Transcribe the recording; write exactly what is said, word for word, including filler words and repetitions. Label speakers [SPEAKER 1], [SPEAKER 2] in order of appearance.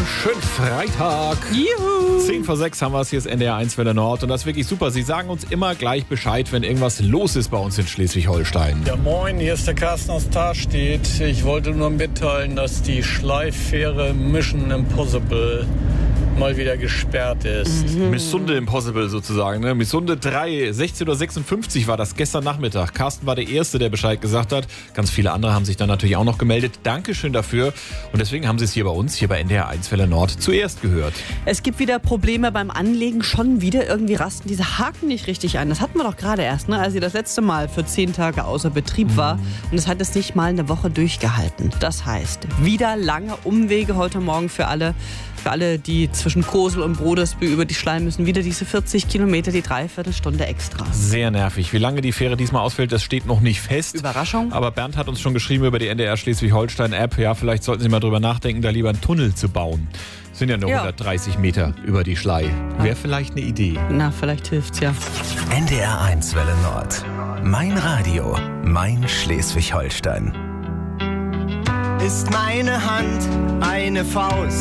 [SPEAKER 1] schönen Freitag.
[SPEAKER 2] Juhu.
[SPEAKER 1] zehn vor sechs haben wir es, hier ist N D R eins Welle Nord und das ist wirklich super. Sie sagen uns immer gleich Bescheid, wenn irgendwas los ist bei uns in Schleswig-Holstein.
[SPEAKER 3] Ja moin, hier ist der Carsten aus Tarstedt. Ich wollte nur mitteilen, dass die Schleiffähre Mission Impossible mal wieder gesperrt ist.
[SPEAKER 1] Mhm. Missunde Impossible sozusagen, ne? Missunde drei, sechzehn Uhr sechsundfünfzig war das gestern Nachmittag. Carsten war der Erste, der Bescheid gesagt hat. Ganz viele andere haben sich dann natürlich auch noch gemeldet. Dankeschön dafür. Und deswegen haben Sie es hier bei uns, hier bei N D R eins Welle Nord, zuerst gehört.
[SPEAKER 2] Es gibt wieder Probleme beim Anlegen. Schon wieder irgendwie rasten diese Haken nicht richtig ein. Das hatten wir doch gerade erst, ne? Als sie das letzte Mal für zehn Tage außer Betrieb war. Und es hat es nicht mal eine Woche durchgehalten. Das heißt, wieder lange Umwege heute Morgen für alle. Für alle, die zwischen Kosel und Brodersbühl über die Schlei müssen, wieder diese vierzig Kilometer, die Dreiviertelstunde extra.
[SPEAKER 1] Sehr nervig. Wie lange die Fähre diesmal ausfällt, das steht noch nicht fest.
[SPEAKER 2] Überraschung.
[SPEAKER 1] Aber Bernd hat uns schon geschrieben über die N D R Schleswig-Holstein-App. Ja, vielleicht sollten Sie mal drüber nachdenken, da lieber einen Tunnel zu bauen. Das sind ja nur
[SPEAKER 2] ja.
[SPEAKER 1] hundertdreißig Meter über die Schlei. Wäre vielleicht eine Idee.
[SPEAKER 2] Na, vielleicht hilft's ja.
[SPEAKER 4] N D R eins Welle Nord. Mein Radio, mein Schleswig-Holstein.
[SPEAKER 5] Ist meine Hand eine Faust?